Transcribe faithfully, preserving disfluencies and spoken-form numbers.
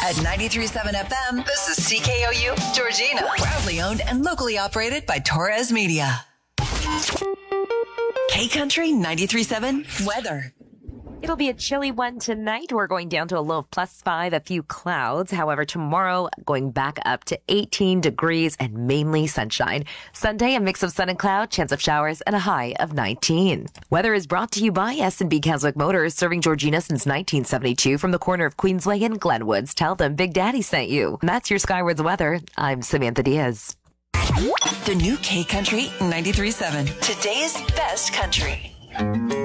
At ninety-three point seven F M, this is C K O U Georgina. Proudly owned and locally operated by Torres Media. K-Country ninety-three point seven weather. It'll be a chilly one tonight. We're going down to a low of plus five, a few clouds. However, tomorrow going back up to eighteen degrees and mainly sunshine. Sunday, a mix of sun and cloud, chance of showers, and a high of nineteen. Weather is brought to you by S and B Keswick Motors, serving Georgina since nineteen seventy-two from the corner of Queensway and Glenwoods. Tell them Big Daddy sent you. And that's your Skywards weather. I'm Samantha Diaz. The new K-Country ninety-three point seven. Today's best country.